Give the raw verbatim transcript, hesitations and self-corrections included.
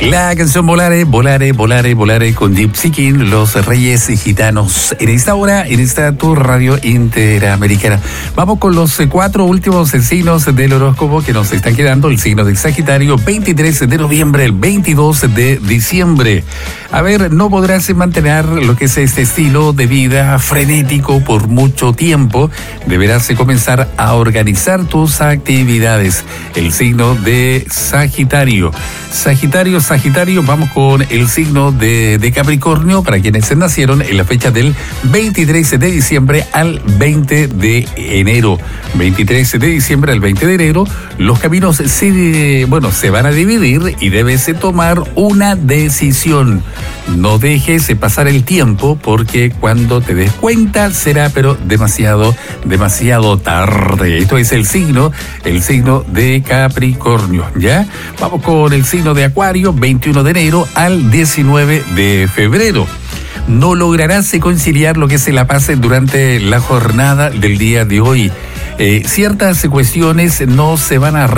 La canción Volare, Volare, Volare, Volare con Gypsy King, los Reyes Gitanos. En esta hora, en esta tu radio interamericana. Vamos con los cuatro últimos signos del horóscopo que nos están quedando. El signo de Sagitario, veintitrés de noviembre, el veintidós de diciembre. A ver, no podrás mantener lo que es este estilo de vida frenético por mucho tiempo. Deberás comenzar a organizar tus actividades. El signo de Sagitario. Sagitario, Sagitario, vamos con el signo de, de Capricornio, para quienes nacieron en la fecha del veintitrés de diciembre al veinte de enero. veintitrés de diciembre al veinte de enero, los caminos se, bueno, se van a dividir y debes tomar una decisión. No dejes pasar el tiempo, porque cuando te des cuenta será pero demasiado, demasiado tarde. Esto es el signo, el signo de Capricornio, ¿ya? Vamos con el signo de Acuario, veintiuno de enero al diecinueve de febrero. No lograrás conciliar lo que se la pase durante la jornada del día de hoy. Eh, ciertas cuestiones no se van a